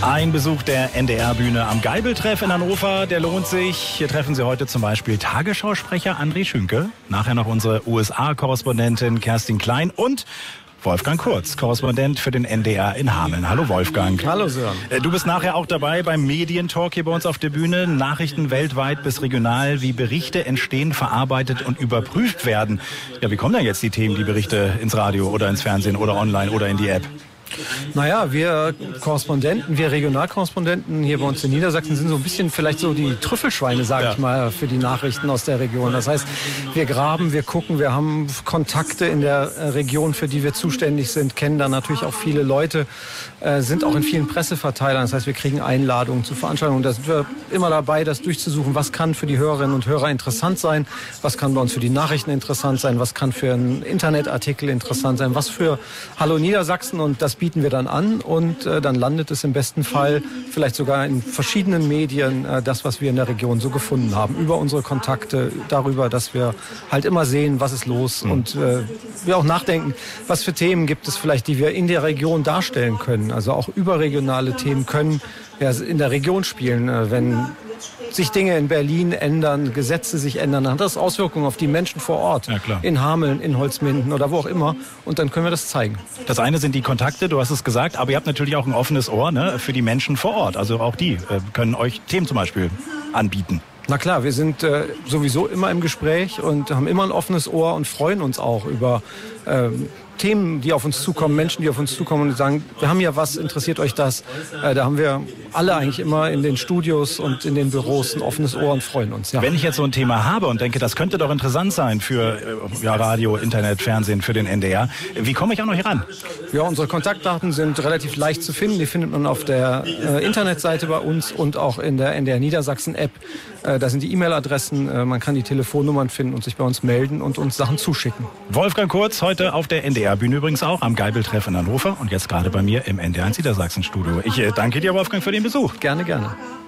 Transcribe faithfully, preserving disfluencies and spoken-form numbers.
Ein Besuch der N D R-Bühne am Geibeltreff in Hannover, der lohnt sich. Hier treffen Sie heute zum Beispiel Tagesschausprecher André Schünke, nachher noch unsere U S A-Korrespondentin Kerstin Klein und Wolfgang Kurz, Korrespondent für den N D R in Hameln. Hallo Wolfgang. Hallo Sören. Du bist nachher auch dabei beim Medientalk hier bei uns auf der Bühne. Nachrichten weltweit bis regional, wie Berichte entstehen, verarbeitet und überprüft werden. Ja, wie kommen denn jetzt die Themen, die Berichte ins Radio oder ins Fernsehen oder online oder in die App? Naja, wir Korrespondenten, wir Regionalkorrespondenten hier bei uns in Niedersachsen sind so ein bisschen vielleicht so die Trüffelschweine, sage ja. ich mal, für die Nachrichten aus der Region. Das heißt, wir graben, wir gucken, wir haben Kontakte in der Region, für die wir zuständig sind, kennen da natürlich auch viele Leute, äh, sind auch in vielen Presseverteilern. Das heißt, wir kriegen Einladungen zu Veranstaltungen. Da sind wir immer dabei, das durchzusuchen, was kann für die Hörerinnen und Hörer interessant sein, was kann bei uns für die Nachrichten interessant sein, was kann für einen Internetartikel interessant sein, was für Hallo Niedersachsen, und das bieten wir dann an und äh, dann landet es im besten Fall vielleicht sogar in verschiedenen Medien, äh, das, was wir in der Region so gefunden haben, über unsere Kontakte, darüber, dass wir halt immer sehen, was ist los mhm. und äh, wir auch nachdenken, was für Themen gibt es vielleicht, die wir in der Region darstellen können. Also auch überregionale Themen können ja in der Region spielen, äh, wenn sich Dinge in Berlin ändern, Gesetze sich ändern, dann hat das Auswirkungen auf die Menschen vor Ort, ja, klar. in Hameln, in Holzminden oder wo auch immer, und dann können wir das zeigen. Das eine sind die Kontakte, du hast es gesagt, aber ihr habt natürlich auch ein offenes Ohr, ne, für die Menschen vor Ort. Also auch die äh, können euch Themen zum Beispiel anbieten. Na klar, wir sind äh, sowieso immer im Gespräch und haben immer ein offenes Ohr und freuen uns auch über ähm, Themen, die auf uns zukommen, Menschen, die auf uns zukommen und sagen, wir haben ja was, interessiert euch das? Äh, da haben wir alle eigentlich immer in den Studios und in den Büros ein offenes Ohr und freuen uns. Ja. Wenn ich jetzt so ein Thema habe und denke, das könnte doch interessant sein für äh, ja, Radio, Internet, Fernsehen, für den N D R, wie komme ich auch noch hier ran? Ja, unsere Kontaktdaten sind relativ leicht zu finden. Die findet man auf der äh, Internetseite bei uns und auch in der N D R Niedersachsen-App. Äh, da sind die E-Mail-Adressen, äh, man kann die Telefonnummern finden und sich bei uns melden und uns Sachen zuschicken. Wolfgang Kurz, heute auf der N D R-Bühne übrigens auch, am Geibeltreff in Hannover und jetzt gerade bei mir im N D R eins Niedersachsen-Studio. Ich äh, danke dir, Wolfgang, für den Besuch. Gerne, gerne.